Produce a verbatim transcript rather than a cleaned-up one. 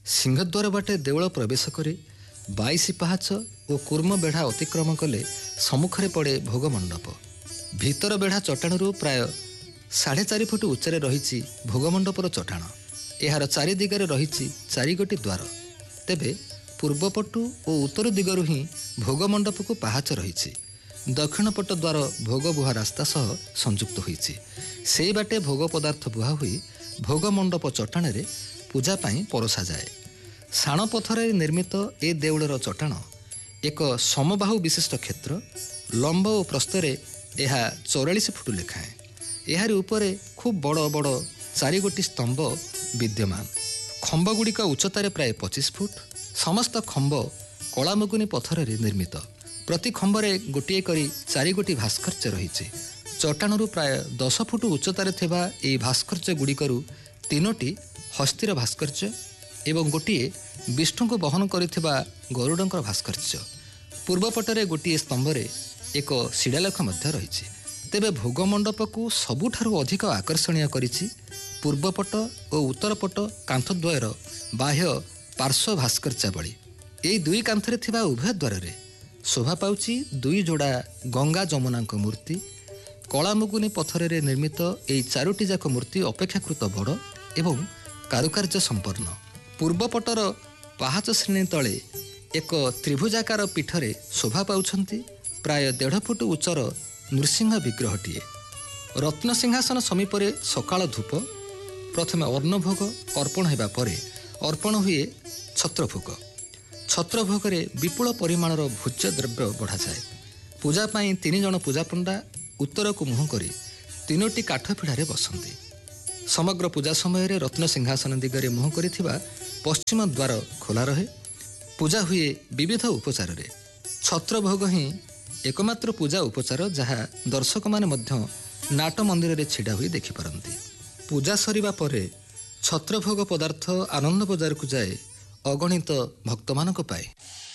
ସିଂହଦ୍ୱାର ବାଟେ ଦେଉଳ ପ୍ରବେଶ କରି ବାଇଶ ପାହାଚ ଓ କୁର୍ମ ବେଢ଼ା ଅତିକ୍ରମ କଲେ ସମ୍ମୁଖରେ ପଡ଼େ ଭୋଗ ମଣ୍ଡପ। ଭିତର ବେଢ଼ା ଚଟାଣରୁ ପ୍ରାୟ ସାଢ଼େ ଚାରି ଫୁଟ ଉଚ୍ଚରେ ରହିଛି ଭୋଗ ମଣ୍ଡପର ଚଟାଣ। ଏହାର ଚାରି ଦିଗରେ ରହିଛି ଚାରିଗୋଟି ଦ୍ୱାର। ତେବେ ପୂର୍ବପଟୁ ଓ ଉତ୍ତର ଦିଗରୁ ହିଁ ଭୋଗ ମଣ୍ଡପକୁ ପାହାଚ ରହିଛି। ଦକ୍ଷିଣ ପଟ ଦ୍ୱାର ଭୋଗ ବୁହା ରାସ୍ତା ସହ ସଂଯୁକ୍ତ ହୋଇଛି। ସେଇ ବାଟେ ଭୋଗ ପଦାର୍ଥ ବୁହା ହୋଇ ଭୋଗ ମଣ୍ଡପ ଚଟାଣରେ ପୂଜା ପାଇଁ ପରଷାଯାଏ। ଶାଣ ପଥରରେ ନିର୍ମିତ ଏ ଦେଉଳର ଚଟାଣ ଏକ ସମବାହୁ ବିଶିଷ୍ଟ କ୍ଷେତ୍ର। ଲମ୍ବ ଓ ପ୍ରସ୍ତରେ ଏହା ଚଉରାଳିଶ ଫୁଟ ଲେଖାଏଁ। ଏହାରି ଉପରେ ଖୁବ୍ ବଡ଼ ବଡ଼ ଚାରିଗୋଟି ସ୍ତମ୍ଭ ବିଦ୍ୟମାନ। ଖମ୍ବଗୁଡ଼ିକ ଉଚ୍ଚତାରେ ପ୍ରାୟ ପଚିଶ ଫୁଟ। ସମସ୍ତ ଖମ୍ବ କଳାମୁଗୁନି ପଥରରେ ନିର୍ମିତ। ପ୍ରତି ଖମ୍ବରେ ଗୋଟିଏ କରି ଚାରିଗୋଟି ଭାସ୍କର୍ଯ୍ୟ ରହିଛି। ଚଟାଣରୁ ପ୍ରାୟ ଦଶ ଫୁଟ ଉଚ୍ଚତାରେ ଥିବା ଏହି ଭାସ୍କର୍ଯ୍ୟ ଗୁଡ଼ିକରୁ ତିନୋଟି ହସ୍ତିର ଭାସ୍କର୍ଯ୍ୟ ଏବଂ ଗୋଟିଏ ବିଷ୍ଣୁଙ୍କୁ ବହନ କରିଥିବା ଗରୁଡ଼ଙ୍କର ଭାସ୍କର୍ଯ୍ୟ। ପୂର୍ବପଟରେ ଗୋଟିଏ ସ୍ତମ୍ଭରେ ଏକ ଶିଳାଲେଖ ମଧ୍ୟ ରହିଛି। ତେବେ ଭୋଗ ମଣ୍ଡପକୁ ସବୁଠାରୁ ଅଧିକ ଆକର୍ଷଣୀୟ କରିଛି ପୂର୍ବପଟ ଓ ଉତ୍ତରପଟ କାନ୍ଥଦ୍ୱୟର ବାହ୍ୟ ପାର୍ଶ୍ୱ ଭାସ୍କର୍ଯ୍ୟାବଳୀ। ଏହି ଦୁଇ କାନ୍ଥରେ ଥିବା ଉଭୟ ଦ୍ୱାରରେ ଶୋଭା ପାଉଛି ଦୁଇ ଯୋଡ଼ା ଗଙ୍ଗା ଯମୁନାଙ୍କ ମୂର୍ତ୍ତି। କଳାମୁଗୁନି ପଥରରେ ନିର୍ମିତ ଏହି ଚାରୋଟି ଯାକ ମୂର୍ତ୍ତି ଅପେକ୍ଷାକୃତ ବଡ଼ ଏବଂ କାରୁକାର୍ଯ୍ୟ ସମ୍ପନ୍ନ। ପୂର୍ବପଟର ପାହାଚ ଶ୍ରେଣୀ ତଳେ ଏକ ତ୍ରିଭୁଜାକାର ପୀଠରେ ଶୋଭା ପାଉଛନ୍ତି ପ୍ରାୟ ଦେଢ଼ ଫୁଟ ଉଚ୍ଚର ନୃସିଂହ ବିଗ୍ରହଟିଏ। ରତ୍ନସିଂହାସନ ସମୀପରେ ସକାଳ ଧୂପ। ପ୍ରଥମେ ଅନ୍ନଭୋଗ ଅର୍ପଣ ହେବା ପରେ ଅର୍ପଣ ହୁଏ ଛତ୍ରଭୋଗ। ଛତ୍ରଭୋଗରେ ବିପୁଳ ପରିମାଣର ଭୋଜ୍ୟ ଦ୍ରବ୍ୟ ବଢ଼ାଯାଏ। ପୂଜା ପାଇଁ ତିନି ଜଣ ପୂଜାପଣ୍ଡା ଉତ୍ତରକୁ ମୁହଁ କରି ତିନୋଟି କାଠ ପିଢ଼ାରେ ବସନ୍ତି। ସମଗ୍ର ପୂଜା ସମୟରେ ରତ୍ନସିଂହାସନ ଦିଗରେ ମୁହଁ କରିଥିବା ପଶ୍ଚିମ ଦ୍ୱାର ଖୋଲା ରହେ। ପୂଜା ହୁଏ ବିବିଧ ଉପଚାରରେ। ଛତ୍ରଭୋଗ ହିଁ ଏକମାତ୍ର ପୂଜା ଉପଚାର ଯାହା ଦର୍ଶକମାନେ ମଧ୍ୟ ନାଟ ମନ୍ଦିରରେ ଛିଡ଼ା ହୋଇ ଦେଖିପାରନ୍ତି। ପୂଜା ସରିବା ପରେ ଛତ୍ରଭୋଗ ପଦାର୍ଥ ଆନନ୍ଦ ବଜାରକୁ ଯାଏ ଅଗଣିତ ଭକ୍ତମାନଙ୍କ ପାଇଁ।